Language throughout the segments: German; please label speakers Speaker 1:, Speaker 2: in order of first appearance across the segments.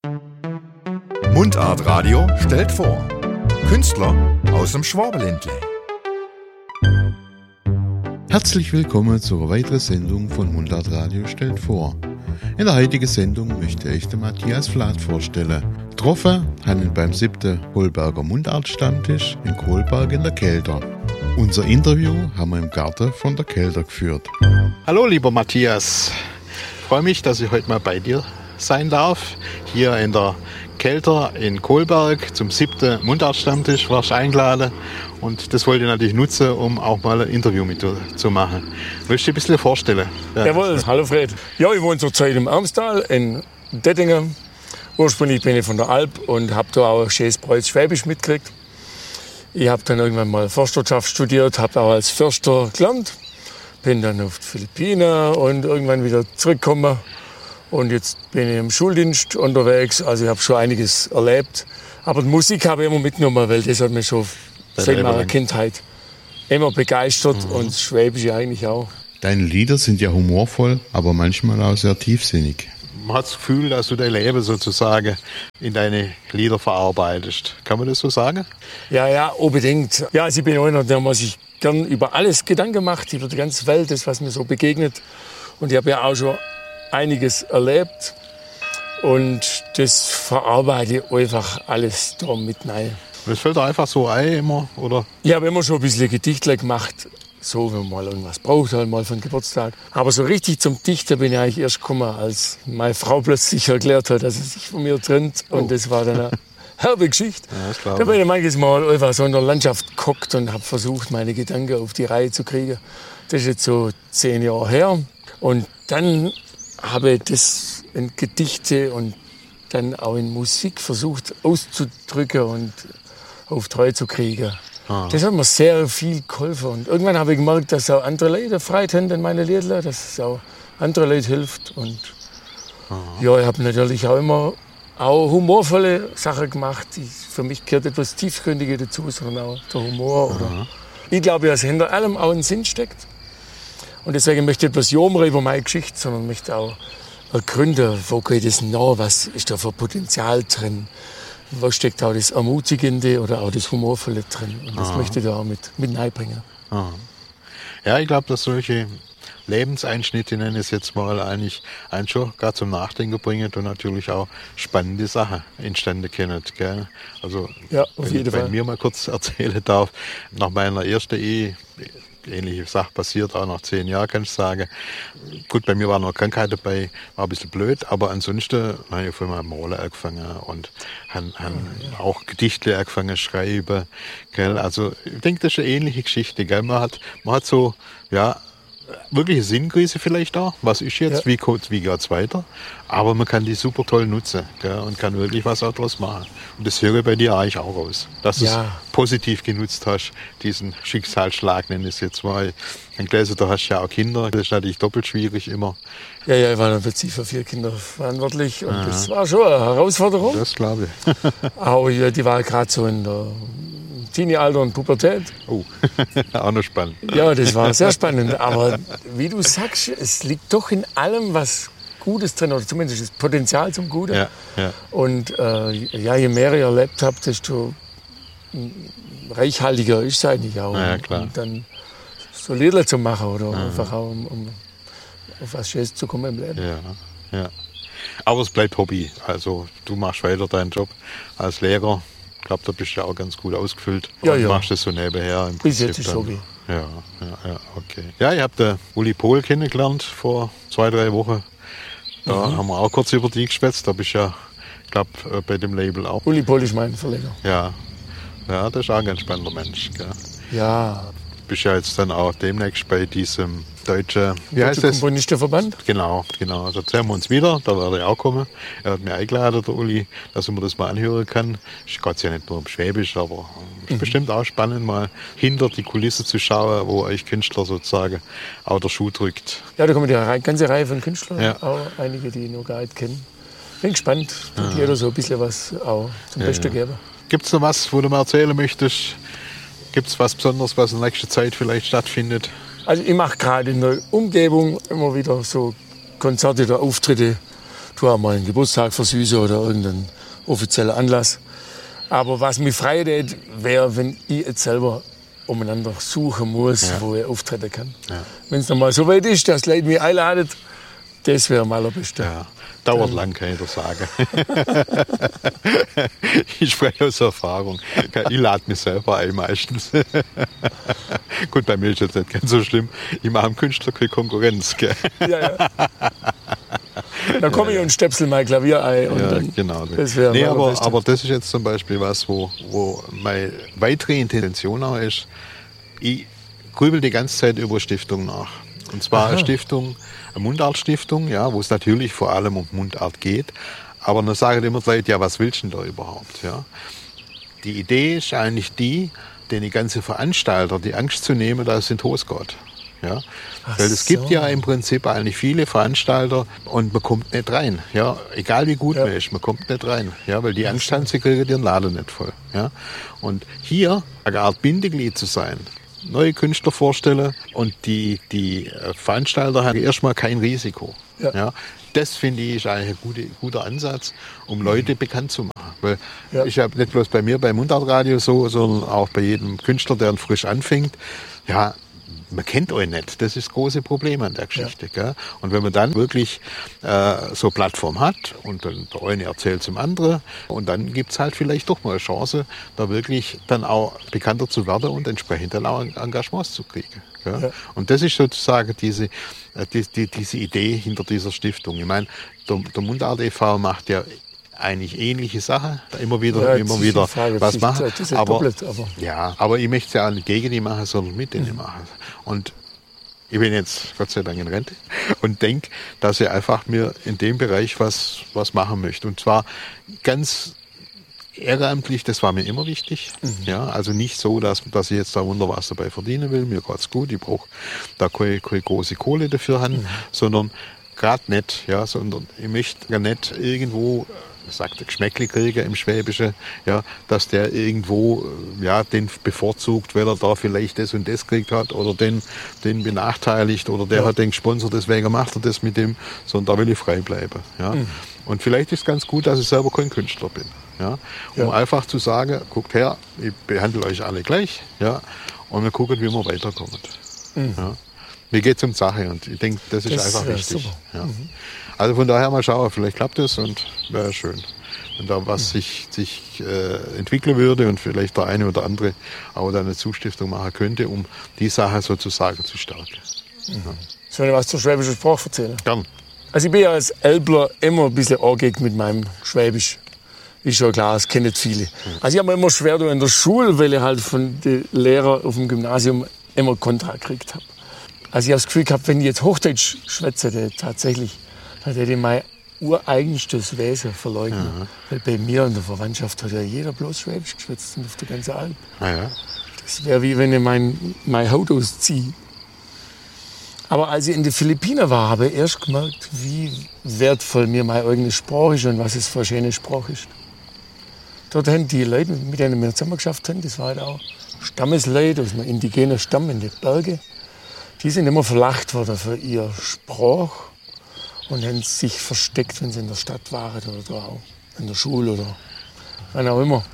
Speaker 1: Mundart Radio stellt vor. Künstler aus dem Schwabenländle.
Speaker 2: Herzlich willkommen zu einer weiteren Sendung von Mundart Radio stellt vor. In der heutigen Sendung möchte ich den Matthias Flath vorstellen. Getroffen haben ihn beim 7. Kohlberger Mundart-Stammtisch in Kohlberg in der Kelter. Unser Interview haben wir im Garten von der Kelter geführt.
Speaker 3: Hallo lieber Matthias, ich freue mich, dass ich heute mal bei dir sein darf. Hier in der Kelter in Kohlberg zum 7. Mundart-Stammtisch warst du eingeladen. Und das wollte ich natürlich nutzen, um auch mal ein Interview mit dir zu machen. Willst du dir ein bisschen vorstellen?
Speaker 4: Ja. Jawohl, hallo Fred. Ja, ich wohne zurzeit im Armstal in Dettingen. Ursprünglich bin ich von der Alp und habe da auch schönes Preuß Schwäbisch mitgekriegt. Ich habe dann irgendwann mal Forstwirtschaft studiert, habe auch als Förster gelernt. Bin dann auf die Philippinen und irgendwann wieder zurückgekommen. Und jetzt bin ich im Schuldienst unterwegs. Also ich habe schon einiges erlebt. Aber die Musik habe ich immer mitgenommen, weil das hat mich schon seit meiner Kindheit immer begeistert und das Schwäbische eigentlich auch.
Speaker 2: Deine Lieder sind ja humorvoll, aber manchmal auch sehr tiefsinnig.
Speaker 3: Man hat das Gefühl, dass du dein Leben sozusagen in deine Lieder verarbeitest. Kann man das so sagen?
Speaker 4: Ja, unbedingt. Ja, also ich bin einer, der sich gern über alles Gedanken macht, über die ganze Welt, das, was mir so begegnet. Und ich habe ja auch schon einiges erlebt. Und das verarbeite ich einfach alles da mit rein.
Speaker 3: Das fällt dir einfach so ein immer, oder?
Speaker 4: Ich habe immer schon ein bisschen Gedichte gemacht, so wenn man mal irgendwas braucht, halt mal für den Geburtstag. Aber so richtig zum Dichter bin ich eigentlich erst gekommen, als meine Frau plötzlich erklärt hat, dass sie sich von mir trennt. Und das war dann eine herbe Geschichte. Ja, da bin ich manches Mal einfach so in der Landschaft gehockt und habe versucht, meine Gedanken auf die Reihe zu kriegen. Das ist jetzt so 10 Jahre her. Und dann habe ich das in Gedichte und dann auch in Musik versucht auszudrücken und auf treu zu kriegen. Das hat mir sehr viel geholfen. Und irgendwann habe ich gemerkt, dass auch andere Leute Freude haben an meine Lieder, dass es auch andere Leute hilft. Und ja, ich habe natürlich auch immer auch humorvolle Sachen gemacht. Für mich gehört etwas Tiefgründiges dazu, sondern auch der Humor. Oder ich glaube, dass hinter allem auch ein Sinn steckt. Und deswegen möchte ich etwas jammern über meine Geschichte, sondern möchte auch ergründen, wo geht es nach, was ist da für Potenzial drin. Wo steckt auch das Ermutigende oder auch das Humorvolle drin? Und das möchte ich da auch mit reinbringen.
Speaker 3: Ja, ich glaube, dass solche Lebenseinschnitte, nenne ich es jetzt mal, eigentlich einen schon gar zum Nachdenken bringen und natürlich auch spannende Sachen entstanden können. Gell? Also,
Speaker 4: ja, auf jeden Fall.
Speaker 3: Wenn ich mir mal kurz erzählen darf, nach meiner ersten Ehe, ähnliche Sache passiert, auch nach 10 Jahren, kann ich sagen. Gut, bei mir war noch eine Krankheit dabei, war ein bisschen blöd, aber ansonsten habe ich von meinem Malen angefangen und habe auch Gedichte angefangen zu schreiben. Gell? Also ich denke, das ist eine ähnliche Geschichte. Gell? Man hat so, ja, wirkliche Sinnkrise vielleicht auch. Was ist jetzt? Ja. Wie geht's weiter? Aber man kann die super toll nutzen, gell? Und kann wirklich was daraus machen. Und das höre ich bei dir eigentlich auch raus. Dass du es positiv genutzt hast, diesen Schicksalsschlag, nenne ich es jetzt mal. Ein Gläser, da hast du ja auch Kinder. Das ist natürlich doppelt schwierig immer.
Speaker 4: Ja, ich war dann plötzlich für 4 Kinder verantwortlich. Und das war schon eine Herausforderung.
Speaker 3: Das glaube ich.
Speaker 4: Aber die war gerade so in der Teenie-Alter und Pubertät.
Speaker 3: Oh, auch noch spannend.
Speaker 4: Ja, das war sehr spannend. Aber wie du sagst, es liegt doch in allem was Gutes drin, oder zumindest das Potenzial zum Guten.
Speaker 3: Ja.
Speaker 4: Und je mehr ich erlebt habe, desto reichhaltiger ist es eigentlich auch.
Speaker 3: Ja, klar.
Speaker 4: Und dann so Lieder zu machen oder einfach auch, um auf was Schönes zu kommen im Leben.
Speaker 3: Ja. Aber es bleibt Hobby. Also du machst weiter deinen Job als Lehrer. Ich glaube, da bist du ja auch ganz gut ausgefüllt.
Speaker 4: Ja.
Speaker 3: Und machst das so nebenher.
Speaker 4: Bis jetzt ist Hobby.
Speaker 3: Ja, okay. Ja, ich habe den Uli Pohl kennengelernt vor 2-3 Wochen. Da haben wir auch kurz über die geschwätzt. Da bist du ja, ich glaube, bei dem Label auch.
Speaker 4: Uli Pohl ist mein Verleger.
Speaker 3: Ja, das ist auch ein ganz spannender Mensch. Gell?
Speaker 4: Ja.
Speaker 3: Du bist ja jetzt dann auch demnächst bei diesem deutschen, wie heißt das?
Speaker 4: Komponistenverband?
Speaker 3: Genau. Also sehen wir uns wieder, da werde ich auch kommen. Er hat mir eingeladen, der Uli, dass ich mir das mal anhören kann. Es geht ja nicht nur um Schwäbisch, aber es ist bestimmt auch spannend, mal hinter die Kulisse zu schauen, wo euch Künstler sozusagen auch der Schuh drückt.
Speaker 4: Ja, da kommt ja eine ganze Reihe von Künstlern, auch einige, die ich noch gar nicht kennen. Bin gespannt, wird jeder so ein bisschen was auch zum Besten geben. Gibt
Speaker 3: es noch was, wo du mir erzählen möchtest? Gibt es was Besonderes, was in nächster Zeit vielleicht stattfindet?
Speaker 4: Also ich mache gerade in der Umgebung immer wieder so Konzerte oder Auftritte tue auch mal einen Geburtstag versüßen oder irgendeinen offiziellen Anlass. Aber was mich freut, wäre, wenn ich jetzt selber umeinander suchen muss, wo ich auftreten kann. Ja. Wenn es nochmal so weit ist, dass die Leute mich einladen, das wäre am allerbesten. Ja.
Speaker 3: Dauert lang, kann ich dir sagen. Ich spreche aus Erfahrung. Ich lade mich selber ein meistens. Gut, bei mir ist es nicht ganz so schlimm. Ich mache dem Künstler keine Konkurrenz. Gell? Ja.
Speaker 4: Dann komme ich und stöpsel mein Klavier ein. Und dann,
Speaker 3: genau. Aber das ist jetzt zum Beispiel was, wo meine weitere Intention auch ist. Ich grübel die ganze Zeit über Stiftung nach. Und zwar eine Stiftung, eine Mundartstiftung, wo es natürlich vor allem um Mundart geht. Aber dann sagen immer die Leute, ja, was willst du denn da überhaupt? Ja? Die Idee ist eigentlich die ganze Veranstalter die Angst zu nehmen, dass es in die Hose geht. Ja? Weil es gibt ja im Prinzip eigentlich viele Veranstalter und man kommt nicht rein. Ja? Egal wie gut man ist, man kommt nicht rein. Ja? Weil die Angst haben, sie kriegen ihren Laden nicht voll. Ja? Und hier eine Art Bindeglied zu sein, neue Künstler vorstellen und die Veranstalter haben erstmal kein Risiko. Ja. Das finde ich ist eigentlich ein guter Ansatz, um Leute bekannt zu machen. Weil ich habe nicht bloß bei mir beim Mundartradio so, sondern auch bei jedem Künstler, der frisch anfängt, man kennt euch nicht. Das ist das große Problem an der Geschichte. Gell? Und wenn man dann wirklich so eine Plattform hat und dann der eine erzählt zum anderen und dann gibt es halt vielleicht doch mal eine Chance, da wirklich dann auch bekannter zu werden und entsprechend dann auch Engagements zu kriegen. Gell? Ja. Und das ist sozusagen diese Idee hinter dieser Stiftung. Ich meine, der Mundart e.V. macht ja eigentlich ähnliche Sachen, immer wieder was machen. Aber ich möchte es ja auch nicht gegen die machen, sondern mit denen machen. Und ich bin jetzt Gott sei Dank in Rente und denke, dass ich einfach mir in dem Bereich was machen möchte. Und zwar ganz ehrenamtlich, das war mir immer wichtig. Ja, also nicht so, dass ich jetzt da Wunder was dabei verdienen will. Mir geht's gut, ich brauche da keine große Kohle dafür haben, sondern gerade nicht, sondern ich möchte ja nicht irgendwo sagt Geschmäckle kriegen im Schwäbischen, dass der irgendwo den bevorzugt, weil er da vielleicht das und das gekriegt hat oder den benachteiligt oder der hat den gesponsert, deswegen macht er das mit dem, sondern da will ich frei bleiben. Ja. Und vielleicht ist es ganz gut, dass ich selber kein Künstler bin. Ja. Einfach zu sagen, guckt her, ich behandle euch alle gleich und wir gucken, wie wir weiterkommen. Ja. Mir geht es um Sache und ich denke, das ist einfach wichtig. Ja. Also von daher mal schauen, vielleicht klappt es und wäre schön, wenn da was sich entwickeln würde und vielleicht der eine oder andere auch da eine Zustiftung machen könnte, um die Sache sozusagen zu stärken.
Speaker 4: Ja. Soll ich was zur schwäbischen Sprache erzählen?
Speaker 3: Gern.
Speaker 4: Also ich bin ja als Elbler immer ein bisschen angeeckt mit meinem Schwäbisch. Ist schon klar, das kennen viele. Also ich habe mir immer schwer in der Schule, weil ich halt von den Lehrern auf dem Gymnasium immer Kontra gekriegt habe. Also ich habe das Gefühl gehabt, wenn ich jetzt Hochdeutsch schwätze, tatsächlich, dann hätte ich mein ureigenstes Wesen verleugnet. Ja. Weil bei mir in der Verwandtschaft hat ja jeder bloß Schwäbisch geschwätzt auf der ganzen Alp.
Speaker 3: Ja.
Speaker 4: Das wäre wie wenn ich mein Haut ausziehe. Aber als ich in den Philippinen war, habe ich erst gemerkt, wie wertvoll mir meine eigene Sprache ist und was es für eine schöne Sprache ist. Dort haben die Leute, mit denen wir zusammen geschafft haben, das war halt auch Stammesleute aus einem indigenen Stamm in den Bergen, die sind immer verlacht worden für ihre Sprache und haben sich versteckt, wenn sie in der Stadt waren oder auch in der Schule oder wann auch immer.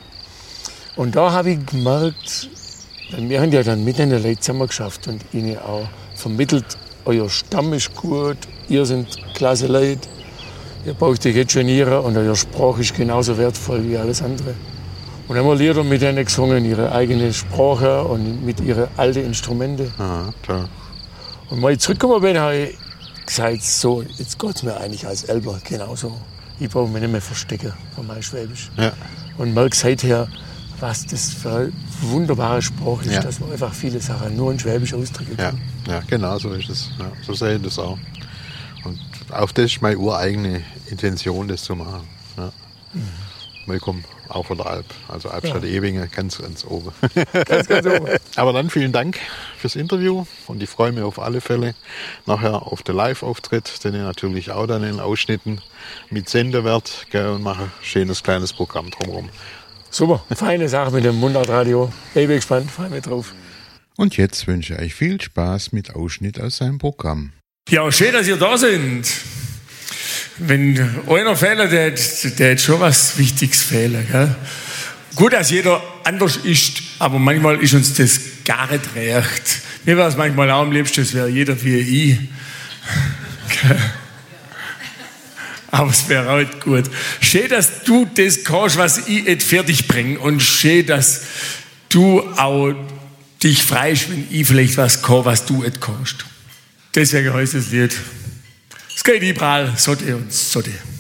Speaker 4: Und da habe ich gemerkt, wir haben ja dann mit den Leuten zusammen geschafft und ihnen auch vermittelt, euer Stamm ist gut, ihr seid klasse Leute, ihr braucht euch nicht genieren und eure Sprache ist genauso wertvoll wie alles andere. Und dann haben wir Lieder mit denen gesungen, ihre eigene Sprache und mit ihren alten Instrumenten.
Speaker 3: Aha, klar.
Speaker 4: Und als ich zurückgekommen bin, habe ich gesagt, so, jetzt geht es mir eigentlich als Elber genauso. Ich brauche mich nicht mehr verstecken von meinem Schwäbisch. Ja. Und merke seither, was das für eine wunderbare Sprache ist, dass man einfach viele Sachen nur in Schwäbisch ausdrücken kann.
Speaker 3: Ja, genau so ist es. Ja, so sehe ich das auch. Und auch das ist meine ureigene Intention, das zu machen. Ja. Ich komme auch von der Alp, also Albstadt Ewinge, ganz oben. Ganz oben. Aber dann vielen Dank fürs Interview und ich freue mich auf alle Fälle nachher auf den Live-Auftritt, den ich natürlich auch dann in Ausschnitten mit senden werde und mache ein schönes kleines Programm drumherum.
Speaker 4: Super, feine Sache mit dem Mundartradio. Ich bin gespannt, freue mich drauf.
Speaker 2: Und jetzt wünsche ich euch viel Spaß mit Ausschnitt aus seinem Programm.
Speaker 4: Ja, schön, dass ihr da sind. Wenn einer fehlt, der hat schon was Wichtiges fehlen. Gell? Gut, dass jeder anders ist, aber manchmal ist uns das gar nicht recht. Mir wäre es manchmal auch am liebsten, es wäre jeder wie ich. Aber es wäre auch nicht gut. Schön, dass du das kannst, was ich nicht fertig bringe. Und schön, dass du auch dich freust, wenn ich vielleicht was kann, was du nicht kannst. Deswegen heißt das Lied. Es geht überall, Sotte und Sotte.